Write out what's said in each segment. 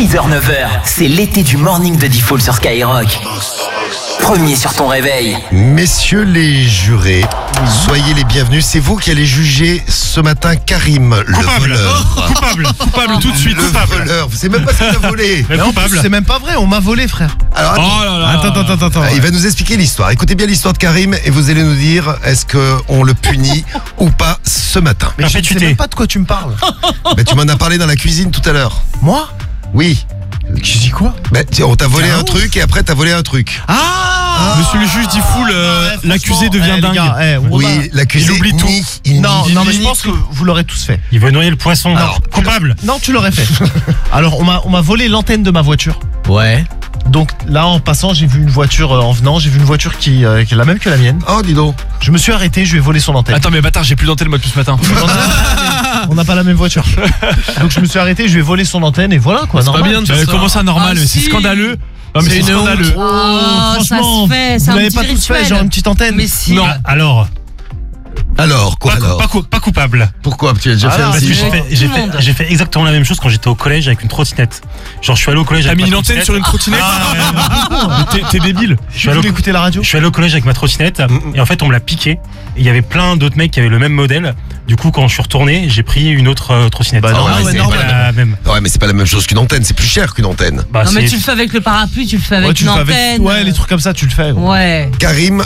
6h-9h, c'est l'été du morning de Diffoul sur Skyrock. Premier sur ton réveil. Messieurs les jurés, soyez les bienvenus. C'est vous qui allez juger ce matin Karim, le voleur. Coupable tout de suite, Le coupable. voleur, vous savez même pas ce qu'il a volé. Mais coupable. C'est même pas vrai, on m'a volé, frère. Alors, Oh là là. Attends. il va nous expliquer l'histoire. Écoutez bien l'histoire de Karim et vous allez nous dire est-ce qu'on le punit ou pas ce matin. Mais je ne sais Perpétuité. même pas de quoi tu me parles. Ben, tu m'en as parlé dans la cuisine tout à l'heure. Moi? Oui. Tu dis quoi? Ben, on t'a volé T'es un un ouf. truc et après t'as volé un truc. Monsieur le juge Diffoul, l'accusé devient dingue. Oui, l'accusé Il oublie tout. Non, mais je pense que vous l'aurez tous fait. Il veut noyer le poisson. Alors, coupable. Non, tu l'aurais fait. Alors, on m'a volé l'antenne de ma voiture. Ouais. Donc là, en passant, j'ai vu une voiture en venant, j'ai vu une voiture qui est la même que la mienne. Oh, dis donc. Je me suis arrêté, je lui ai volé son antenne. Attends, mais bâtard, j'ai plus d'antenne moi depuis ce matin. On n'a pas la même voiture. Donc je me suis arrêté, je lui ai volé son antenne et voilà quoi. Normal. Comment ça normal, mais c'est si. scandaleux. Non, mais c'est une scandaleux. honte. Franchement, ça se fait, c'est vous un l'avez petit pas tous fait, rituel. genre une petite antenne. Mais si. Non, alors, Alors, quoi alors pas coupable. Pourquoi tu as déjà Alors, fait Parce un que c'est- j'ai tout le monde. fait exactement la même chose quand j'étais au collège avec une trottinette. Genre, je suis allé au collège T'as avec mis ma une antenne trottinette. sur une trottinette Mais t'es débile. Je suis allé Vous voulez écouter la radio? Je suis allé au collège avec ma trottinette et en fait on me l'a piqué. Et il y avait plein d'autres mecs qui avaient le même modèle. Du coup quand je suis retourné, j'ai pris une autre trottinette. Bah, normal, c'est normal. pas la même. Ouais, mais c'est pas la même chose qu'une antenne, c'est plus cher qu'une antenne. Bah, Non, mais c'est- tu le fais avec le parapluie, tu le fais Ouais, avec tu une le fais avec. antenne. Ouais, les trucs comme ça, tu le fais. Gros. Ouais. Karim,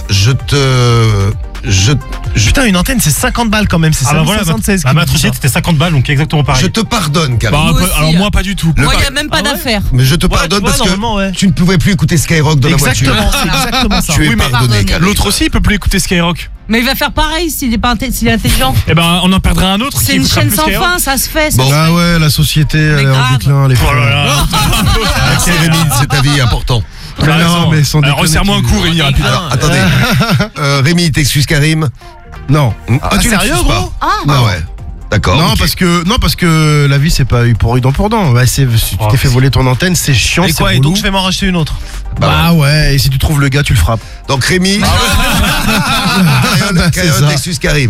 Putain, une antenne, c'est 50 balles quand même. C'est Ah bah voilà, 76 bah, ma trottinette c'était 50 balles donc exactement je pareil. te pardonne, Karim. Bah, Moi aussi. alors moi pas du tout. Moi, il n'y a même pas d'affaire. Mais je te pardonne tu vois, parce que normalement, ouais. tu ne pouvais plus écouter Skyrock dans la voiture. Exactement, c'est exactement ça. Tu es Oui, mais pardonné, pardonne. Karim. L'autre aussi il peut plus écouter Skyrock. Mais il va faire pareil s'il est intelligent. Eh ben on en perdra un autre. C'est qui une écoutera chaîne plus sans Skyrock. fin, ça se fait. Ça Bon. se fait. Ah ouais, la société, elle est en grave. déclin, les Oh frères. là là. Ok, Rémi, c'est ta vie important. Mais non, mais sans Alors déconner, resserre-moi un tu- coup Rémi rapidement. Alors, attendez. Rémi, t'excuses Karim? Non. tu sérieux, l'excuses pas? gros? Ah ouais. D'accord. Non, ok. parce que la vie, c'est pas eu pour dent pour dent. Ouais, si tu Oh, t'es fait si. voler ton antenne, c'est chiant, Et c'est quoi, et relou. donc je vais m'en racheter une autre. Bah ouais, et si tu trouves le gars, tu le frappes. Donc Rémi, C'est Karim, ça. t'excuses Karim.